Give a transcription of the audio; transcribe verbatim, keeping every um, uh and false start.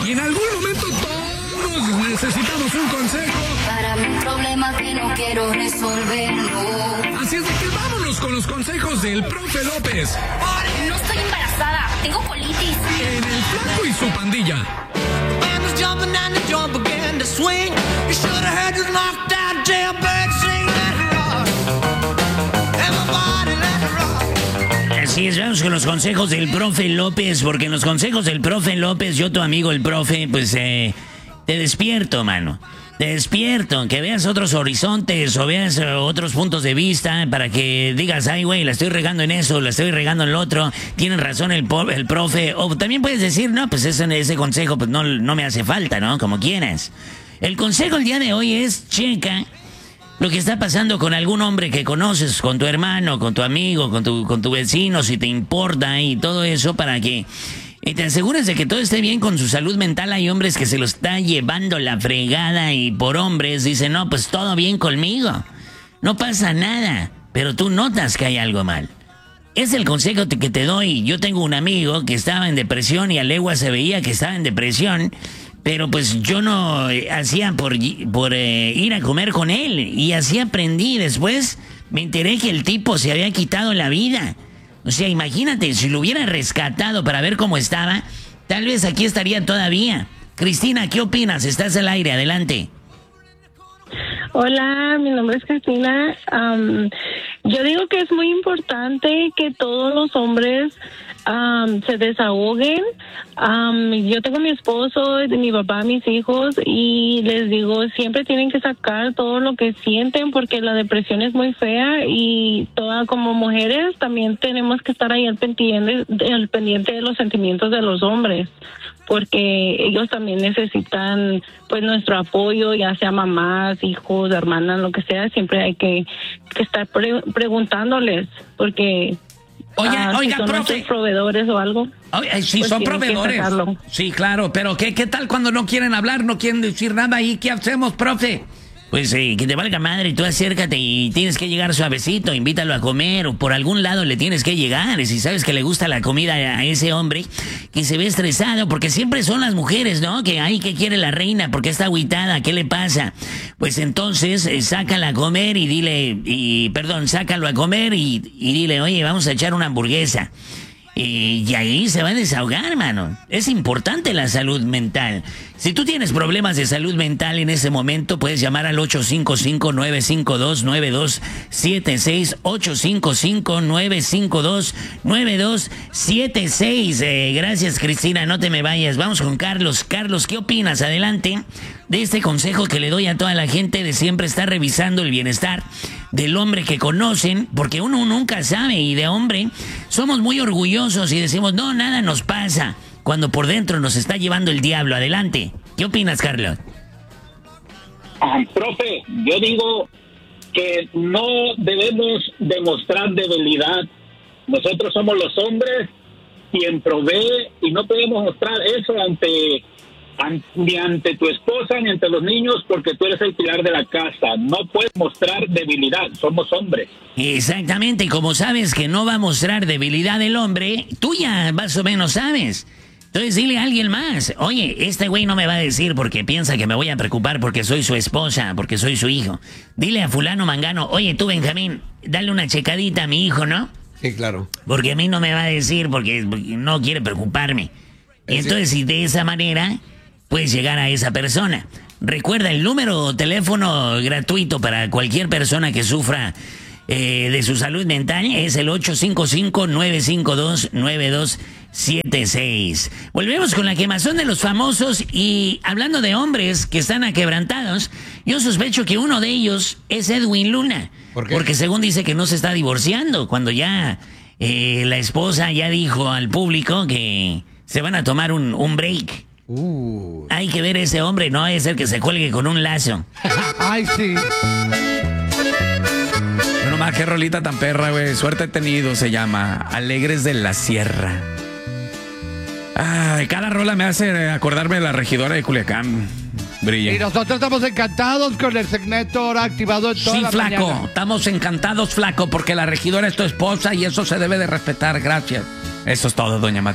Y en algún momento todos necesitamos un consejo. Para mi problema que no quiero resolver, no. Así es de que vámonos con los consejos del profe López. No estoy embarazada, tengo colitis. En El Flaco y su pandilla. Así es, vamos con los consejos del profe López, porque en los consejos del profe López, yo tu amigo el profe, pues eh, te despierto, mano. Te despierto, que veas otros horizontes o veas uh, otros puntos de vista para que digas, ay, güey, la estoy regando en eso, la estoy regando en lo otro, tiene razón el, po- el profe. O también puedes decir, no, pues ese, ese consejo pues no, no me hace falta, ¿no? Como quieras. El consejo el día de hoy es, checa lo que está pasando con algún hombre que conoces, con tu hermano, con tu amigo, con tu, con tu vecino, si te importa y todo eso, para que eh, te asegures de que todo esté bien con su salud mental. Hay hombres que se lo está llevando la fregada y por hombres dicen, no, pues todo bien conmigo, no pasa nada, pero tú notas que hay algo mal. Es el consejo que te doy. Yo tengo un amigo que estaba en depresión y a legua se veía que estaba en depresión. Pero pues yo no eh, hacía por, por eh, ir a comer con él. Y así aprendí. Después me enteré que el tipo se había quitado la vida. O sea, imagínate, si lo hubiera rescatado para ver cómo estaba, tal vez aquí estaría todavía. Cristina, ¿qué opinas? Estás al aire, adelante. Hola, mi nombre es Cristina. Um, yo digo que es muy importante que todos los hombres um, se desahoguen. Um, yo tengo mi esposo, mi papá, mis hijos, y les digo, siempre tienen que sacar todo lo que sienten porque la depresión es muy fea y todas como mujeres también tenemos que estar ahí al pendiente, al pendiente de los sentimientos de los hombres, porque ellos también necesitan pues nuestro apoyo, ya sea mamás, hijos, hermanas, lo que sea. Siempre hay que, que estar pre- preguntándoles, porque Oiga, ah, oiga, si son profe. nuestros proveedores o algo. Oye, sí, pues son tienen que proveedores. sacarlo. Sí, claro, pero ¿qué, ¿qué tal cuando no quieren hablar, no quieren decir nada ahí? ¿Qué hacemos, profe? Pues eh, que te valga madre, tú acércate y tienes que llegar suavecito, invítalo a comer o por algún lado le tienes que llegar. Y si sabes que le gusta la comida a ese hombre que se ve estresado, porque siempre son las mujeres, ¿no? Que ay, ¿qué quiere la reina? ¿Por qué está agüitada? ¿Qué le pasa? Pues entonces eh, sácala a comer y dile, y perdón, sácalo a comer y, y dile, oye, vamos a echar una hamburguesa. Y, y ahí se va a desahogar, mano. Es importante la salud mental. Si tú tienes problemas de salud mental en ese momento, puedes llamar al ocho cinco cinco, nueve cinco dos, nueve dos siete seis, ocho cinco cinco, nueve cinco dos, nueve dos siete seis. Eh, gracias, Cristina, no te me vayas. Vamos con Carlos. Carlos, ¿qué opinas? Adelante. De este consejo que le doy a toda la gente de siempre estar revisando el bienestar del hombre que conocen, porque uno nunca sabe, y de hombre somos muy orgullosos y decimos, no, nada nos pasa, cuando por dentro nos está llevando el diablo. Adelante. ¿Qué opinas, Carlos? Ah, profe, yo digo que no debemos demostrar debilidad. Nosotros somos los hombres quien provee y no podemos mostrar eso ante, ante ni ante tu esposa ni ante los niños, porque tú eres el pilar de la casa. No puedes mostrar debilidad, somos hombres. Exactamente, y como sabes que no va a mostrar debilidad el hombre, tú ya más o menos sabes. Entonces dile a alguien más, oye, este güey no me va a decir porque piensa que me voy a preocupar porque soy su esposa, porque soy su hijo. Dile a fulano mangano, oye tú, Benjamín, dale una checadita a mi hijo, ¿no? Sí, claro. Porque a mí no me va a decir porque, porque no quiere preocuparme. Y entonces, si de esa manera puedes llegar a esa persona. Recuerda, el número o teléfono gratuito para cualquier persona que sufra eh, de su salud mental es el ocho cinco cinco, nueve cinco dos, nueve dos siete seis. Volvemos con la quemazón de los famosos, y hablando de hombres que están aquebrantados, yo sospecho que uno de ellos es Edwin Luna. ¿Por qué? Porque según dice que no se está divorciando, cuando ya eh, la esposa ya dijo al público que se van a tomar un, un break. Uh. Hay que ver ese hombre, no hay que ser que se cuelgue con un lazo. Ay, sí. Bueno, más qué rolita tan perra, güey. Suerte he tenido, se llama Alegres de la Sierra. Ay, cada rola me hace acordarme de la regidora de Culiacán. Brilla. Y nosotros estamos encantados con el segmento ahora activado en toda Sí, la flaco, mañana. estamos encantados, flaco, porque la regidora es tu esposa y eso se debe de respetar. Gracias. Eso es todo, doña Mat.